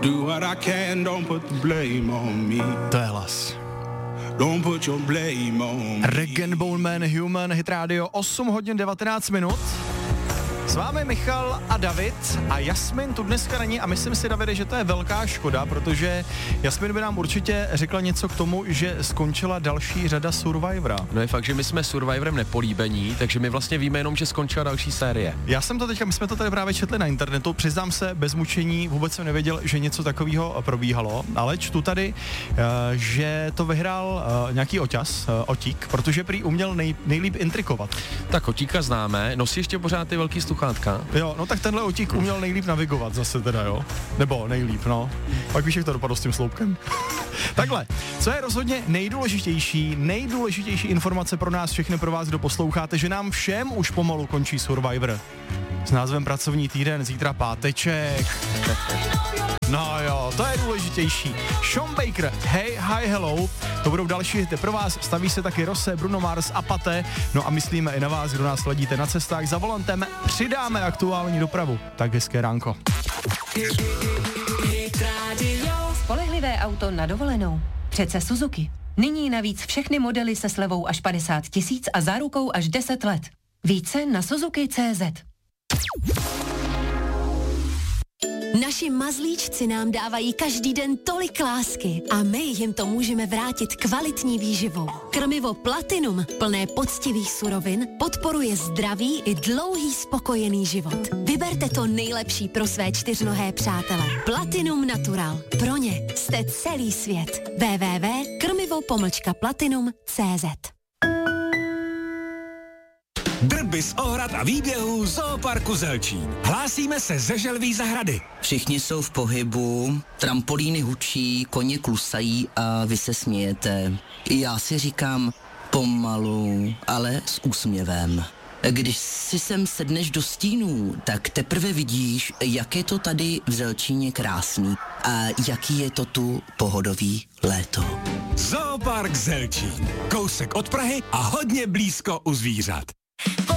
Do what I can, don't put the blame on me. To je hlas. Don't put your blame on me. Rag & Bone Man, Human, Hit Radio, 8 hodin 19 minut. S vámi Michal a David a Jasmin tu dneska není a myslím si, Davide, že to je velká škoda, protože Jasmin by nám určitě řekla něco k tomu, že skončila další řada Survivora. No je fakt, že my jsme Survivorem nepolíbení, takže my vlastně víme jenom, že skončila další série. Já jsem to teďka, my jsme to tady právě četli na internetu, přiznám se, bez mučení, vůbec jsem nevěděl, že něco takového probíhalo, ale čtu tady, že to vyhrál nějaký Otík, protože prý uměl nejlíp intrikovat. Tak Otíka známe, nosí ještě pořád ty velký sluchátka. Jo, no tak tenhle Otík uměl nejlíp navigovat zase teda, jo. Nebo nejlíp, no. Pak víš, jak to dopadlo s tím sloupkem. Takhle, co je rozhodně nejdůležitější informace pro nás všechny, pro vás, kdo posloucháte, že nám všem už pomalu končí Survivor. S názvem Pracovní týden, zítra páteček. No jo, to je důležitější. Sean Baker, Hey, Hi, Hello, to budou další hity pro vás, staví se taky Rose, Bruno Mars a Paté, no a myslíme i na vás, kdo nás sledíte na cestách za volantem, přidáme aktuální dopravu. Tak hezké ránko. Spolehlivé auto na dovolenou. Přece Suzuki. Nyní navíc všechny modely se slevou až 50 000 a zárukou až 10 let. Více na Suzuki.cz. Naši mazlíčci nám dávají každý den tolik lásky a my jim to můžeme vrátit kvalitní výživou. Krmivo Platinum, plné poctivých surovin, podporuje zdravý i dlouhý spokojený život. Vyberte to nejlepší pro své čtyřnohé přátele. Platinum Natural. Pro ně jste celý svět. www.krmivo-platinum.cz. Drby z ohrad a výběhů Zooparku Zelčín. Hlásíme se ze Želví zahrady. Všichni jsou v pohybu, trampolíny hučí, koně klusají a vy se smějete. Já si říkám pomalu, ale s úsměvem. Když si sem sedneš do stínů, tak teprve vidíš, jak je to tady v Zelčíně krásný a jaký je to tu pohodový léto. Zoopark Zelčín. Kousek od Prahy a hodně blízko u zvířat.